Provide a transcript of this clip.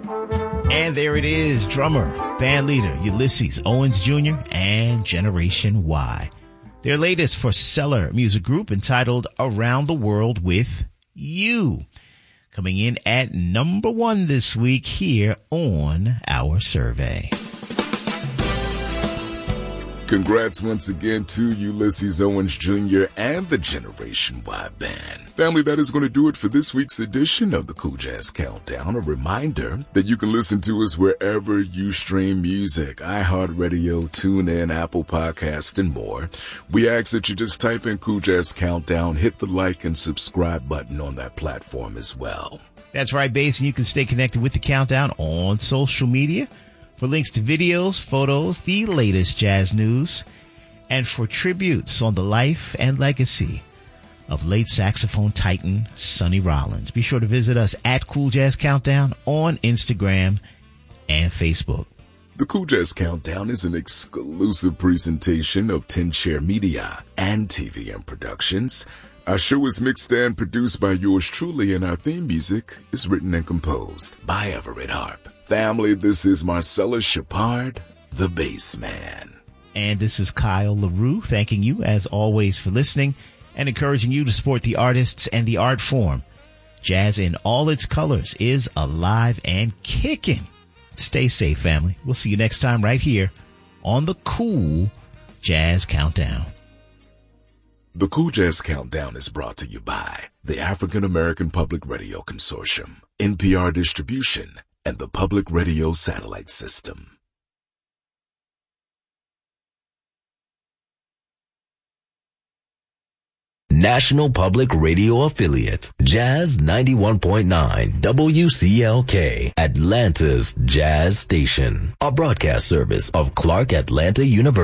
And there it is, drummer, band leader Ulysses Owens Jr. and Generation Y. Their latest for Cellar Music Group entitled Around the World with You. Coming in at number 1 this week here on our survey. Congrats once again to Ulysses Owens Jr. and the Generation Y Band. Family, that is going to do it for this week's edition of the Cool Jazz Countdown. A reminder that you can listen to us wherever you stream music, iHeartRadio, TuneIn, Apple Podcasts, and more. We ask that you just type in Cool Jazz Countdown, hit the like and subscribe button on that platform as well. That's right, Bass, and you can stay connected with the Countdown on social media for links to videos, photos, the latest jazz news, and for tributes on the life and legacy of late saxophone titan Sonny Rollins. Be sure to visit us at Cool Jazz Countdown on Instagram and Facebook. The Cool Jazz Countdown is an exclusive presentation of 10 Chair Media and TVM Productions. Our show is mixed and produced by yours truly, and our theme music is written and composed by Everett Harp. Family, this is Marcellus Shepard, the bass man. And this is Kyle LaRue, thanking you as always for listening and encouraging you to support the artists and the art form. Jazz in all its colors is alive and kicking. Stay safe, family. We'll see you next time right here on the Cool Jazz Countdown. The Cool Jazz Countdown is brought to you by the African American Public Radio Consortium, NPR Distribution, and the Public Radio Satellite System. National Public Radio Affiliate, Jazz 91.9 WCLK, Atlanta's Jazz Station, a broadcast service of Clark Atlanta University.